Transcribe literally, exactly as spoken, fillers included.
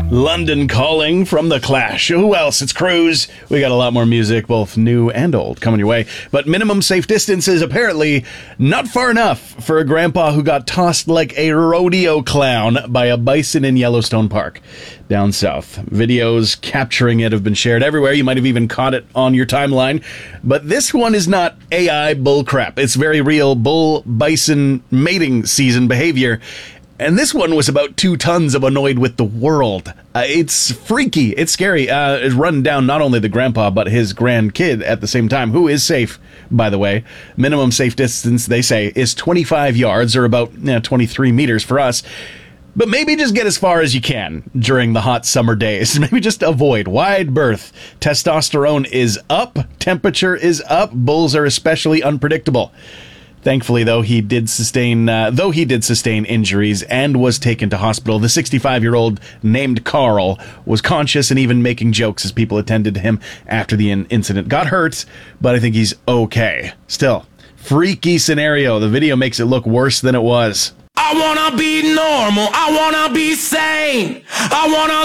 London Calling from The Clash. Who else? It's Cruise. We got a lot more music, both new and old, coming your way. But minimum safe distance is apparently not far enough for a grandpa who got tossed like a rodeo clown by a bison in Yellowstone Park down south. Videos capturing it have been shared everywhere. You might have even caught it on your timeline. But this one is not A I bullcrap. It's very real bull-bison mating season behavior. And this one was about two tons of annoyed with the world. Uh, it's freaky. It's scary. Uh, it's run down not only the grandpa, but his grandkid at the same time, who is safe, by the way. Minimum safe distance, they say, is twenty-five yards, or about you know, twenty-three meters for us. But maybe just get as far as you can during the hot summer days. Maybe just avoid wide berth. Testosterone is up. Temperature is up. Bulls are especially unpredictable. Thankfully, though, he did sustain, uh, though he did sustain injuries and was taken to hospital, the sixty-five-year-old named Carl was conscious and even making jokes as people attended to him after the in- incident. Got hurt, but I think he's okay. Still, freaky scenario. The video makes it look worse than it was. I wanna be normal. I wanna be sane. I wanna